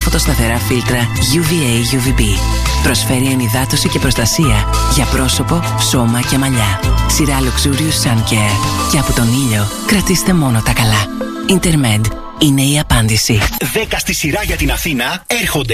φωτοσταθερά φίλτρα UVA-UVB. Προσφέρει ενυδάτωση και προστασία για πρόσωπο, σώμα και μαλλιά. Σειρά Luxurious Sun Care. Και από τον ήλιο κρατήστε μόνο τα καλά. Intermed είναι η απάντηση. 10 στη σειρά για την Αθήνα έρχονται.